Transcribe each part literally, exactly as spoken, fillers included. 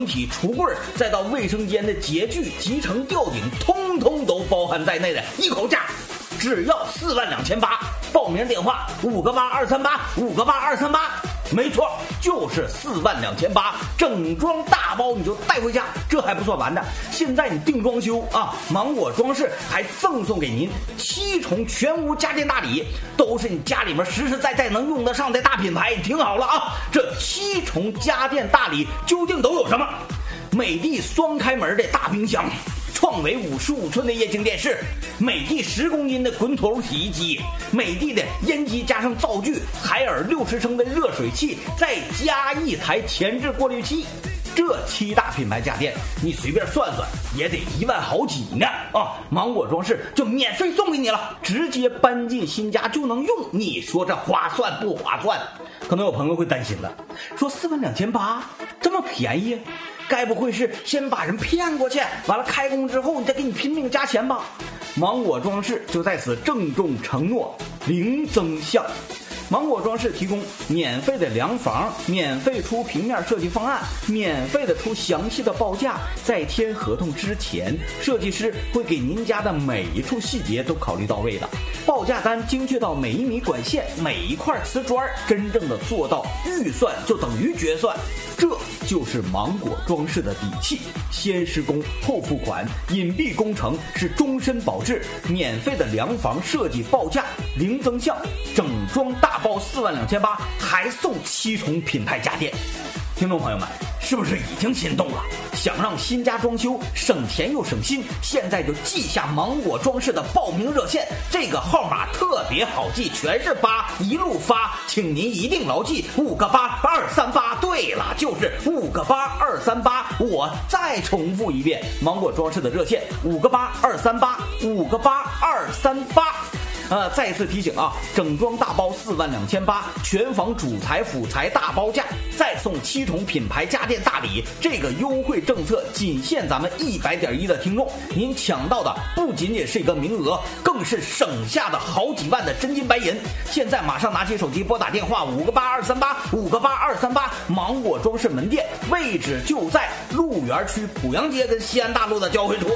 体橱柜，再到卫生间的洁具、集成吊顶，通通都包含在内的一口价，只要四万两千八。报名电话五个八二三八五个八二三八，没错，就是四万两千八，整装大包你就带回家。这还不算完的，现在你定装修啊，芒果装饰还赠送给您七重全屋家电大礼，都是你家里面实实在在能用得上的大品牌。你听好了啊，这七重家电大礼究竟都有什么？美的双开门的大冰箱，创维五十五寸的液晶电视，美的十公斤的滚筒洗衣机，美的的烟机加上灶具，海尔六十升的热水器，再加一台前置过滤器。这七大品牌家电，你随便算算也得一万好几呢啊！芒果装饰就免费送给你了，直接搬进新家就能用。你说这划算不划算？可能有朋友会担心了，说四万两千八这么便宜，该不会是先把人骗过去，完了开工之后你再给你拼命加钱吧？芒果装饰就在此郑重承诺，零增项。芒果装饰提供免费的量房，免费出平面设计方案，免费的出详细的报价。在签合同之前，设计师会给您家的每一处细节都考虑到位的，报价单精确到每一米管线、每一块瓷砖，真正的做到预算就等于决算。这就是芒果装饰的底气，先施工后付款，隐蔽工程是终身保质，免费的量房设计报价零增项，整装大包四万两千八，还送七重品牌家电。听众朋友们，是不是已经心动了？想让新家装修省钱又省心，现在就记下芒果装饰的报名热线，这个号码特别好记，全是八，一路发，请您一定牢记五个八二三八。对了，就是五个八二三八。我再重复一遍，芒果装饰的热线五个八二三八，五个八二三八。呃，再一次提醒啊，整装大包四万两千八，全房主材辅材大包价，再送七重品牌家电大礼。这个优惠政策仅限咱们一百点一的听众，您抢到的不仅仅是一个名额，更是省下的好几万的真金白银。现在马上拿起手机拨打电话五个八二三八五个八二三八，芒果装饰门店位置就在鹿园区濮阳街跟西安大路的交汇处。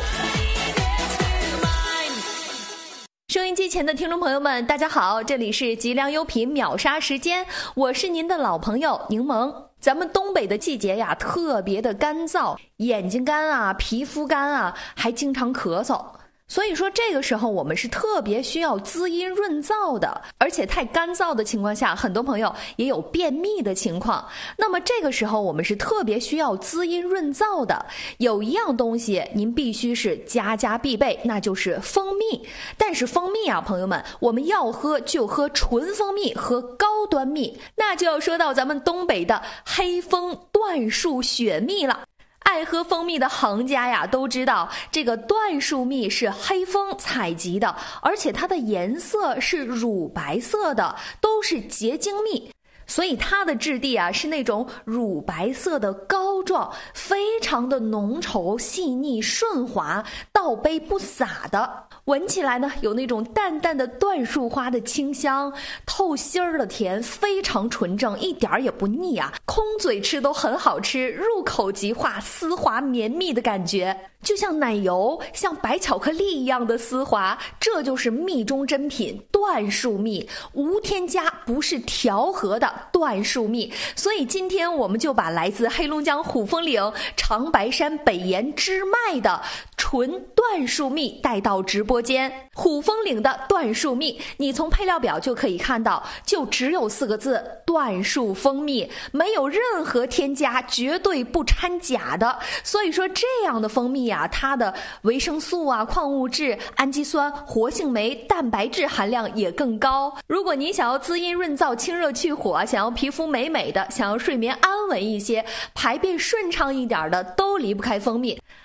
收音机前的听众朋友们，大家好，这里是吉良优品秒杀时间，我是您的老朋友柠檬。咱们东北的季节呀，特别的干燥，眼睛干啊，皮肤干啊，还经常咳嗽。所以说这个时候我们是特别需要滋阴润燥的，而且太干燥的情况下，很多朋友也有便秘的情况。那么这个时候我们是特别需要滋阴润燥的。有一样东西您必须是家家必备，那就是蜂蜜。但是蜂蜜啊，朋友们，我们要喝就喝纯蜂蜜和高端蜜，那就要说到咱们东北的黑蜂椴树雪蜜了。爱喝蜂蜜的行家呀，都知道这个椴树蜜是黑蜂采集的，而且它的颜色是乳白色的，都是结晶蜜。所以它的质地啊是那种乳白色的膏状，非常的浓稠细腻顺滑，倒杯不洒的。闻起来呢有那种淡淡的椴树花的清香，透心儿的甜，非常纯正，一点也不腻啊，空嘴吃都很好吃，入口即化，丝滑绵密的感觉，就像奶油像白巧克力一样的丝滑。这就是蜜中珍品椴树蜜，无添加，不是调和的椴树蜜。所以今天我们就把来自黑龙江虎峰岭长白山北岩支脉的纯椴树蜜带到直播间。虎峰岭的椴树蜜，你从配料表就可以看到，就只有四个字：椴树蜂蜜，没有任何添加，绝对不掺假的。所以说这样的蜂蜜啊，它的维生素啊、矿物质、氨基酸、活性酶、蛋白质含量也更高。如果您想要滋阴润燥、清热去火，想要皮肤美美的，想要睡眠安稳一些、排便顺畅一点的，都离不开蜂蜜。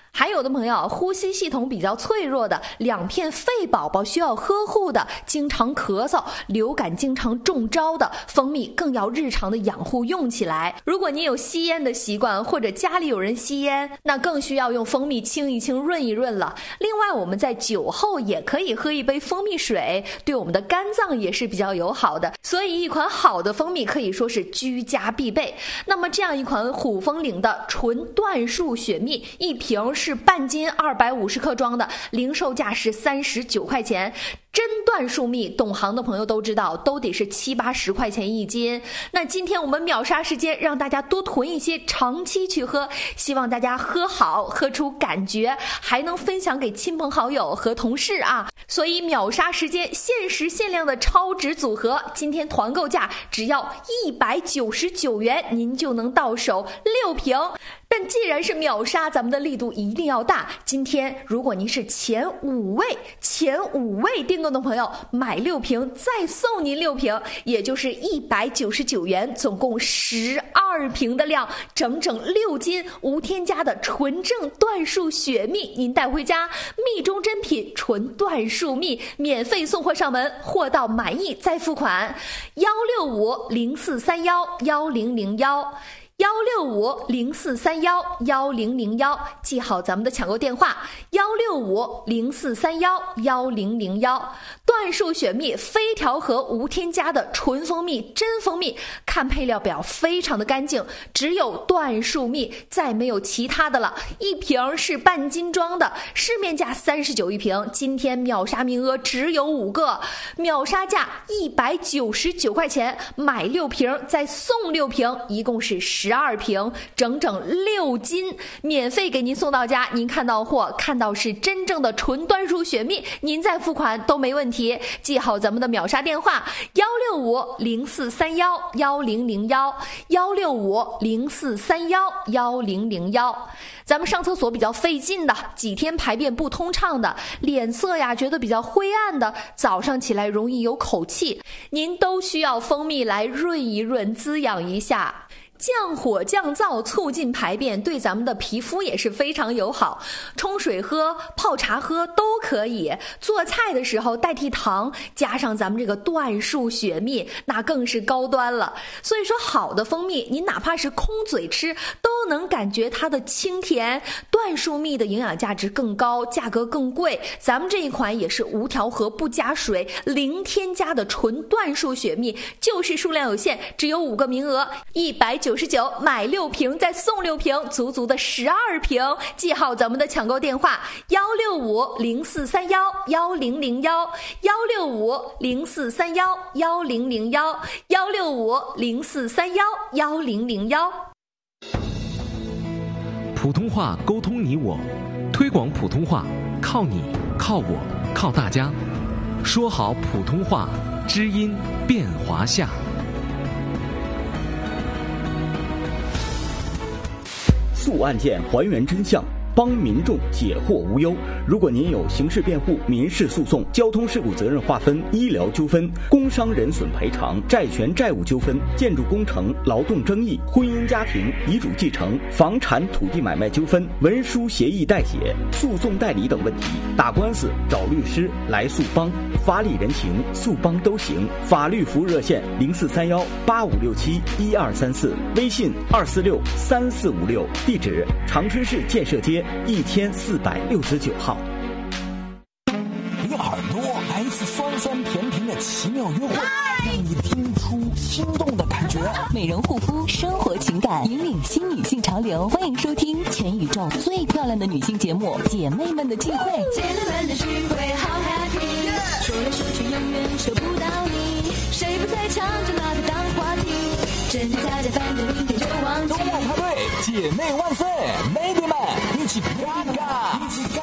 还有的朋友呼吸系统比较脆弱的，两片肺宝宝需要呵护的，经常咳嗽、流感经常中招的，蜂蜜更要日常的养护用起来。如果您有吸烟的习惯，或者家里有人吸烟，那更需要用蜂蜜清一清、润一润了。另外，我们在酒后也可以喝一杯蜂蜜水，对我们的肝脏也是比较友好的。所以，一款好的蜂蜜可以说是居家必备。那么，这样一款虎风岭的纯椴树雪蜜，一瓶是半斤二百五十克装的，零售价是三十九块钱。真椴树蜜，懂行的朋友都知道，都得是七八十块钱一斤。那今天我们秒杀时间，让大家多囤一些，长期去喝，希望大家喝好，喝出感觉，还能分享给亲朋好友和同事啊！所以秒杀时间，限时限量的超值组合，今天团购价只要一百九十九元，您就能到手六瓶。但既然是秒杀，咱们的力度一定要大。今天如果您是前五位前五位订购的朋友，买六瓶再送您六瓶，也就是一百九十九元，总共十二瓶的量，整整六斤无添加的纯正椴树雪蜜，您带回家，蜜中珍品，纯椴树蜜，免费送货上门，货到满意再付款。幺六五零四三幺幺零零幺。幺六五零四三幺幺零零幺，记好咱们的抢购电话：幺六五零四三幺幺零零幺。椴树雪蜜非调和无添加的纯蜂蜜，真蜂蜜，看配料表非常的干净，只有椴树蜜，再没有其他的了。一瓶是半斤装的，市面价三十九一瓶，今天秒杀名额只有五个，秒杀价一百九十九块钱，买六瓶再送六瓶，一共是十二瓶，整整六斤，免费给您送到家。您看到货，看到是真正的纯椴树雪蜜，您再付款都没问题。记好咱们的秒杀电话：幺六五零四三幺幺零零幺，幺六五零四三幺幺零零幺。咱们上厕所比较费劲的，几天排便不通畅的，脸色呀觉得比较灰暗的，早上起来容易有口气，您都需要蜂蜜来润一润，滋养一下。降火降燥，促进排便，对咱们的皮肤也是非常友好。冲水喝、泡茶喝都可以。做菜的时候代替糖，加上咱们这个椴树雪蜜，那更是高端了。所以说，好的蜂蜜，您哪怕是空嘴吃，都能感觉它的清甜。椴树蜜的营养价值更高，价格更贵。咱们这一款也是无调和、不加水、零添加的纯椴树雪蜜，就是数量有限，只有五个名额，一百九十九，买六瓶再送六瓶，足足的十二瓶。记好咱们的抢购电话：幺六五零四三幺幺零零幺，幺六五零四三幺幺零零幺，幺六五零四三幺幺零零幺。 普通话沟通你我，推广普通话靠你靠我靠大家。说好普通话，知音变华夏。 诉案件，还原真相，帮民众解惑无忧。如果您有刑事辩护、民事诉讼、交通事故责任划分、医疗纠纷、工伤人损赔偿、债权债务纠纷、建筑工程、劳动争议、婚姻家庭、遗嘱继承、房产土地买卖纠纷、文书协议代写、诉讼代理等问题，打官司找律师来诉帮，法理人情诉帮都行。法律服务热线零四三幺八五六七一二三四，微信二四六三四五六，地址长春市建设街一千四百六十九号。 用耳朵来一次酸酸甜甜的奇妙约会，让你听出心动的感觉。 美容护肤，生活情感，引领新女性潮流。欢迎收听全宇宙最漂亮的女性节目《姐妹们的聚会》。 姐妹们的聚会好 happy， 说来说去永远说不到你，谁不在抢着拿它当话题？真的大家反正明天就忘记。 都要排队，姐妹万岁，妹妹们一起干干，一起干。